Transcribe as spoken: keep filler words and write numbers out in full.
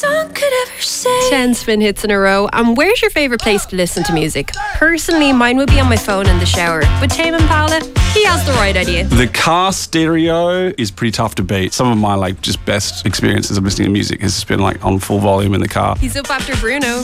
song could ever say. ten spin hits in a row. And where's your favourite place to listen to music? Personally, mine would be on my phone in the shower. But Tame Impala, he has the right idea. The car stereo is pretty tough to beat. Some of my like just best experiences of listening to music has just been like on full volume in the car. He's up after Bruno.